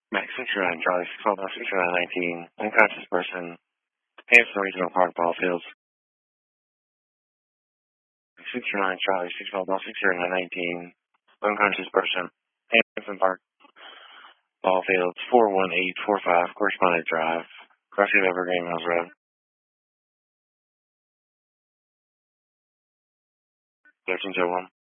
Max 69, Charlie 612, 6919, unconscious person, Hampton Regional Park, ball fields. 69, Charlie 612, 6919, unconscious person, Hampton Park, ball fields, 41845, Correspondent Drive, crossing over Green Mills Road. 1301.